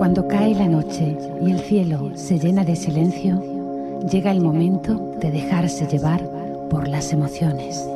Cuando cae la noche y el cielo se llena de silencio, llega el momento de dejarse llevar por las emociones.